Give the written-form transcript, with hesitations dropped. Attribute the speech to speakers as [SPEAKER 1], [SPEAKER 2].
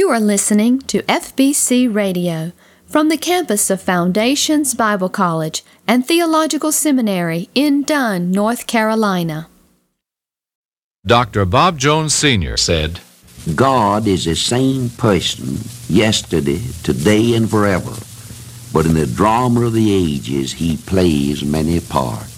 [SPEAKER 1] You are listening to FBC Radio from the campus of Foundations Bible College and Theological Seminary in Dunn, North Carolina.
[SPEAKER 2] Dr. Bob Jones Sr. said,
[SPEAKER 3] God is the same person yesterday, today, and forever. But in the drama of the ages, he plays many parts.